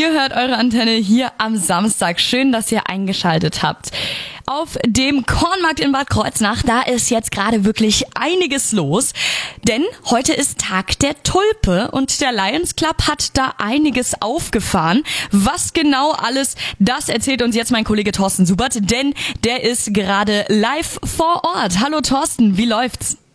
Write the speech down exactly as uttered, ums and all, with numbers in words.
Ihr hört eure Antenne hier am Samstag. Schön, dass ihr eingeschaltet habt. Auf dem Kornmarkt in Bad Kreuznach, da ist jetzt gerade wirklich einiges los, denn heute ist Tag der Tulpe und der Lions Club hat da einiges aufgefahren. Was genau alles, das erzählt uns jetzt mein Kollege Thorsten Subert, denn der ist gerade live vor Ort. Hallo Thorsten, wie läuft's?